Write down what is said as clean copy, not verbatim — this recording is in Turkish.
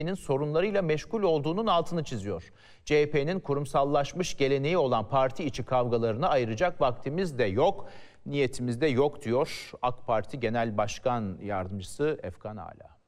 sorunlarıyla meşgul olduğunun altını çiziyor. CHP'nin kurumsallaşmış geleneği olan parti içi kavgalarına ayıracak vaktimiz de yok, niyetimiz de yok diyor AK Parti Genel Başkan Yardımcısı Efkan Ala.